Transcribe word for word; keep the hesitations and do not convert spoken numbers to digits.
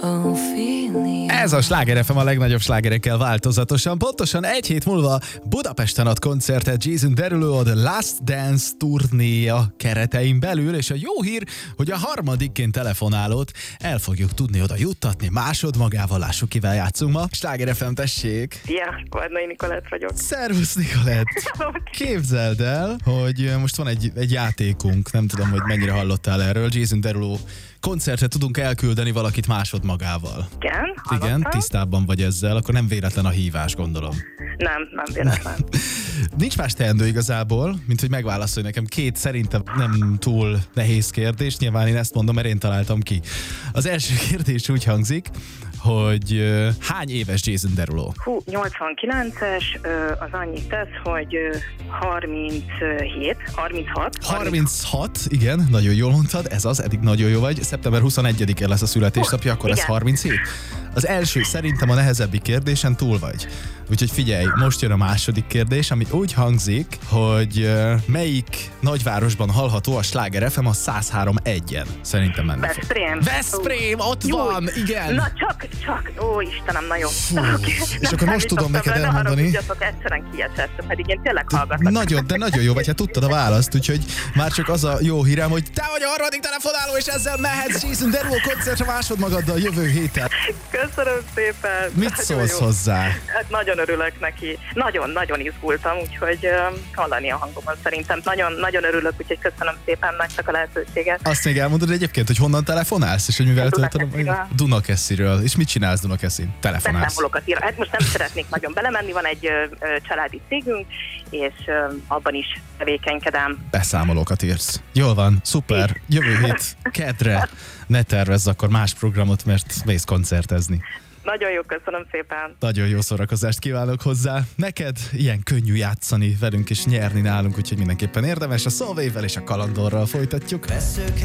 Ez a Sláger ef em a legnagyobb slágerekkel változatosan. Pontosan egy hét múlva Budapesten ad koncertet Jason Derulo a The Last Dance turnéja keretein belül, és a jó hír, hogy a harmadikként telefonálót el fogjuk tudni oda juttatni. Másod magával, lássuk, kivel játszunk ma. Sláger ef em, tessék! Szia, Vardnai Nikolett vagyok. Szervusz, Nikolett! Képzeld el, hogy most van egy, egy játékunk, nem tudom, hogy mennyire hallottál erről. Jason Derulo koncertre tudunk elküldeni valakit másod magával. Igen, hallottam. Igen, tisztában vagy ezzel, akkor nem véletlen a hívás, gondolom. Nem, nem véletlen. Nincs más teendő igazából, mint hogy megválaszolj nekem két szerintem nem túl nehéz kérdést. Nyilván én ezt mondom, mert én találtam ki. Az első kérdés úgy hangzik, hogy uh, hány éves Jason Derulo? Hú, nyolcvankilences, az annyit tesz, hogy harminchét, harminchat. harminchat, igen, nagyon jól mondtad, ez az, eddig nagyon jó vagy. szeptember huszonegyedikén lesz a születésnapja, akkor igen. ez harminchét. Az első szerintem a nehezebbik kérdésen túl vagy. Úgyhogy figyelj, most jön a második kérdés, ami úgy hangzik, hogy uh, melyik nagyvárosban hallható a Sláger ef em a száz három egyen? Szerintem menne. Veszprém. Veszprém, ott Jó. van, igen. Na csak, csak, ó Istenem, na jó. Fú, és akkor most tudom neked le, elmondani. Tudjatok, egyszerűen kiesett, pedig én tényleg hallgatlak. Nagyon, de nagyon jó vagy, hát tudtad a választ, úgyhogy már csak az a jó hírem, hogy te vagy a harmadik telefonáló, és ezzel mehetsz Jason Derulo koncertre másod magaddal jövő héten. Köszönöm szépen. Mit Nagyon szólsz jó. hozzá? Hát nagyon örülök neki. Nagyon-nagyon izgultam, úgyhogy uh, hallani a hangomon szerintem. Nagyon, nagyon örülök, úgyhogy köszönöm szépen nektek a lehetőséget. Azt még elmondod egyébként, hogy honnan telefonálsz, és hogy mivel Dunakesziről. Dunakesziről. És mit csinálsz Dunakeszin? Telefonálsz. Beszámolókat ír. Hát most nem szeretnék nagyon belemenni, van egy ö, ö, családi cégünk, és ö, abban is tevékenykedem. Beszámolókat írsz. Jól van, szuper. Jövő hét kedre ne tervezz akkor más programot, mert mész koncertezni. Nagyon jó, köszönöm szépen. Nagyon jó szórakozást kívánok hozzá. Neked ilyen könnyű játszani velünk és nyerni nálunk, úgyhogy mindenképpen érdemes. A Solvayvel és a Kalandorral folytatjuk.